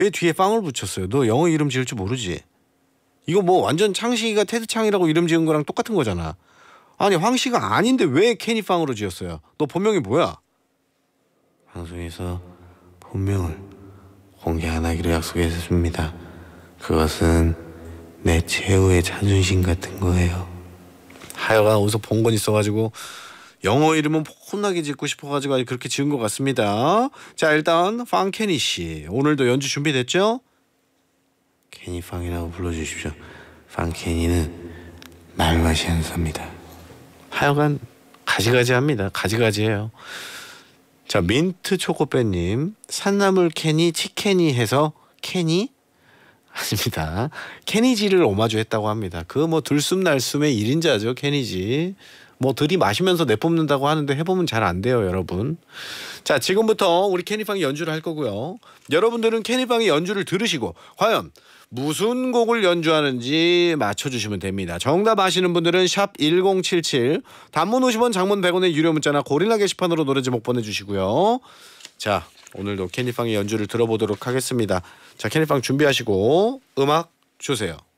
왜 뒤에 빵을 붙였어요? 너 영어 이름 지을 줄 모르지? 이거 뭐 완전 창식이가 테드 창이라고 이름 지은 거랑 똑같은 거잖아. 아니 황씨가 아닌데 왜 케니 빵으로 지었어요? 너 본명이 뭐야? 방송에서 본명을 공개 안 하기로 약속했습니다. 그것은 내 최후의 자존심 같은 거예요. 하여간 어디서 본 건 있어가지고 영어 이름은 혼나게 짓고 싶어가지고 그렇게 지은 것 같습니다. 자 일단 팡케니 씨 오늘도 연주 준비됐죠? 케니 팡이라고 불러주십시오. 팡케니는 말맛이 안 삽니다. 하여간 가지가지합니다. 가지가지해요. 자 민트 초코배님 산나물 캐니 치캐니 해서 캐니? 아닙니다. 케니지를 오마주했다고 합니다. 그 뭐 들숨날숨의 1인자죠 케니지. 뭐 들이마시면서 내뿜는다고 하는데 해보면 잘 안 돼요 여러분. 자 지금부터 우리 케니팡이 연주를 할 거고요. 여러분들은 케니팡이 연주를 들으시고 과연 무슨 곡을 연주하는지 맞춰주시면 됩니다. 정답 아시는 분들은 샵 1077 단문 50원 장문 100원의 유료 문자나 고릴라 게시판으로 노래 제목 보내주시고요. 자 오늘도 케니팡의 연주를 들어보도록 하겠습니다. 자 케니팡 준비하시고 음악 주세요.